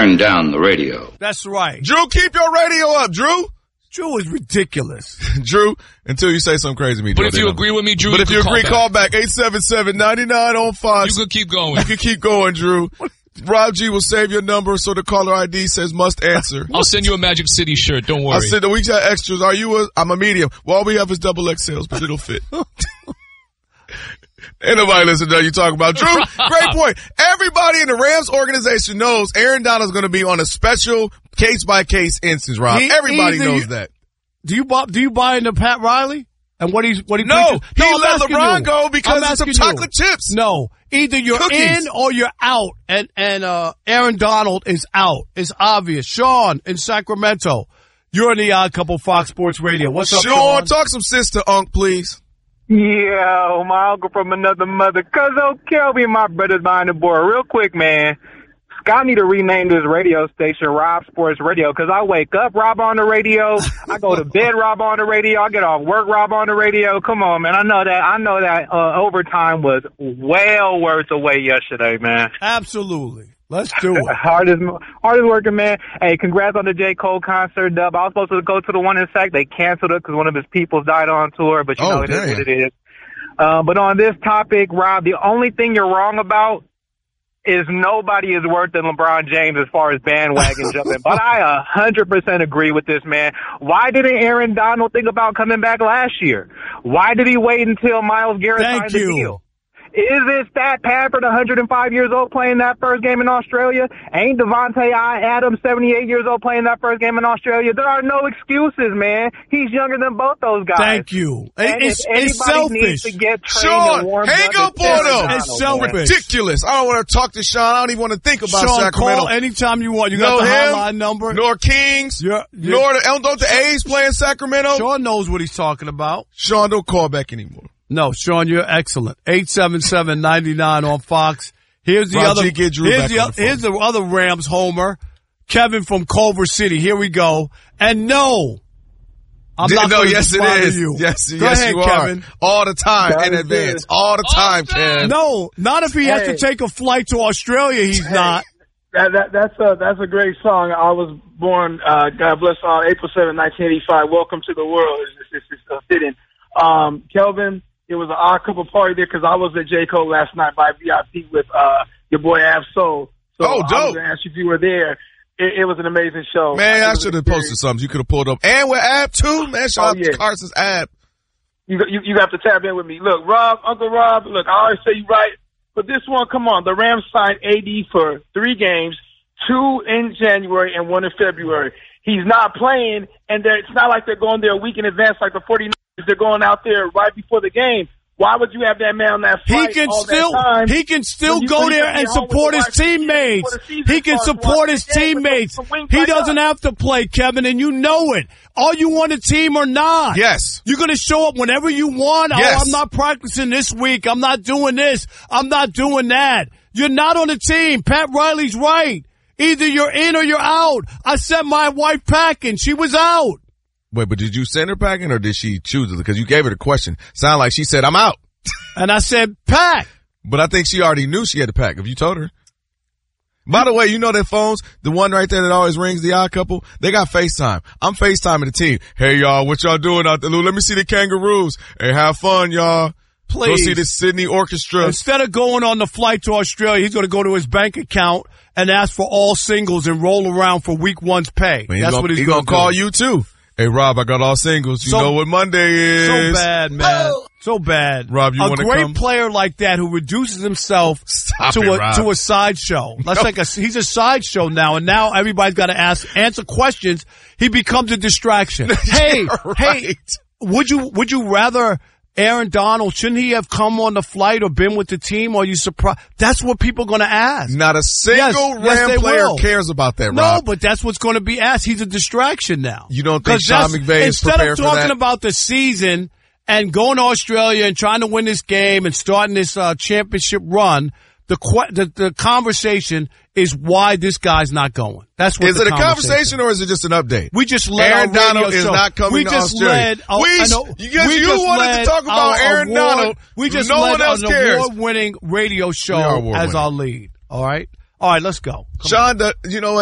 turn down the radio. That's right. Drew, keep your radio up, Drew. Drew is ridiculous. Drew, until you say something crazy to me. But if you agree with me, Drew, but if you agree, call back. 877-99 on Fox. You can keep going. You can keep going, Drew. Rob G will save your number so the caller ID says must answer. I'll send you a Magic City shirt. Don't worry. We got extras. I'm a medium. Well, all we have is double XLs, but it'll fit. Ain't nobody listening to you talking about. Drew, great point. Everybody in the Rams organization knows Aaron Donald's going to be on a special case-by-case instance, Rob. Everybody knows that. Do you buy into Pat Riley? And what he no, he let LeBron go because of some chocolate chips. No, either you're in or you're out, and Aaron Donald is out. It's obvious. Sean in Sacramento, you're in the Odd Couple Fox Sports Radio. What's up, Sean? Talk some sister, Unc, please. Yeah, my uncle from another mother, Cuzzo Kelby, my brother's behind the board. Real quick, man. Scott need to rename this radio station Rob Sports Radio, because I wake up Rob on the radio, I go to bed Rob on the radio, I get off work Rob on the radio. Come on, man. I know that overtime was well worth away yesterday, man. Absolutely. Let's do it. Hardest working, man. Hey, congrats on the J. Cole concert, Dub. I was supposed to go to the one in Sac. They canceled it because one of his people died on tour, but you know it is what it is. But on this topic, Rob, the only thing you're wrong about is nobody is worse than LeBron James as far as bandwagon jumping. But I 100% agree with this, man. Why didn't Aaron Donald think about coming back last year? Why did he wait until Myles Garrett signed the deal? Is this Stat Pafford, 105 years old, playing that first game in Australia? Ain't Devontae Adams, 78 years old, playing that first game in Australia? There are no excuses, man. He's younger than both those guys. Thank you. It's selfish. Needs to get trained Sean, and warmed hang up on him. It's selfish. Ridiculous. I don't want to talk to Sean. I don't even want to think about Sean, Sacramento. Call anytime you want. You got the hotline number. Nor Kings. Don't the A's play in Sacramento? Sean knows what he's talking about. Sean, don't call back anymore. No, Sean, you're excellent. 877-99 on Fox. Here's the other Rams homer, Kevin from Culver City. Here we go. And no, I'm not going to bother you. Yes, go ahead, you Kevin. Are. All the time in advance. All the time, Kevin. No, not if he has to take a flight to Australia. He's not. That's a great song. I was born, God bless, on April 7, 1985. Welcome to the world. It's fitting. Kelvin, it was an odd couple party there because I was at J. Cole last night by VIP with your boy Ab Soul. So dope. I was going to ask you if you were there. It was an amazing show. Man, I should have posted something. You could have pulled up. And with Ab, too. Man, shout out to Carson's Ab. You have to tap in with me. Look, Uncle Rob, look, I always say you right. But this one, come on. The Rams signed AD for 3 games, 2 in January and 1 in February. He's not playing, and it's not like they're going there a week in advance like the 49ers. They're going out there right before the game. Why would you have that man on that flight He can still go there and support his teammates. He can support his teammates. He doesn't have to play, Kevin, and you know it. Are you on the team or not? Yes. You're going to show up whenever you want. Yes. Oh, I'm not practicing this week. I'm not doing this. I'm not doing that. You're not on the team. Pat Riley's right. Either you're in or you're out. I sent my wife packing. She was out. Wait, but did you send her packing or did she choose it? Because you gave her the question. Sound like she said, I'm out. And I said, pack. But I think she already knew she had to pack. If you told her. By the way, you know their phones, the one right there that always rings, the Odd Couple, they got FaceTime. I'm FaceTiming the team. Hey, y'all, what y'all doing out there? Let me see the Kangaroos. Hey, have fun, y'all. Please. Go see the Sydney Orchestra. Instead of going on the flight to Australia, he's going to go to his bank account and ask for all singles and roll around for week 1's pay. Man, That's what he's going to call you, too. Hey, Rob, I got all singles. You know what Monday is. So bad, man. So bad. Rob, you want to come? A great player like that who reduces himself to a sideshow. He's a sideshow now, and now everybody's got to answer questions. He becomes a distraction. Hey, would you rather Aaron Donald, shouldn't he have come on the flight or been with the team? Or are you surprised? That's what people are going to ask. Not a single Ram player cares about that, Rob. No, but that's what's going to be asked. He's a distraction now. You don't think Sean McVay is prepared for that? Instead of talking about the season and going to Australia and trying to win this game and starting this championship run, the conversation is why this guy's not going. That's what. Is it a conversation or is it just an update? We just let Aaron Donald is not coming to Australia. You wanted to talk about Aaron Donald. We just led an award-winning radio show as our lead. All right, let's go. Sean, you know what?